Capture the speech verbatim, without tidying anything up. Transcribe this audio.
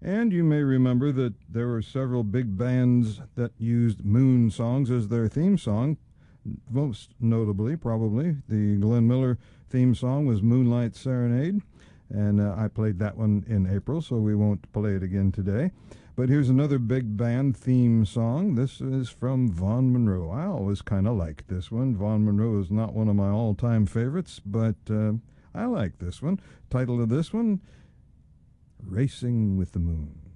And you may remember that there were several big bands that used Moon songs as their theme song. Most notably, probably, the Glenn Miller theme song was Moonlight Serenade. And uh, I played that one in April, so we won't play it again today. But here's another big band theme song. This is from Vaughn Monroe. I always kind of liked this one. Vaughn Monroe is not one of my all-time favorites, but uh, I like this one. Title of this one, Racing with the Moon.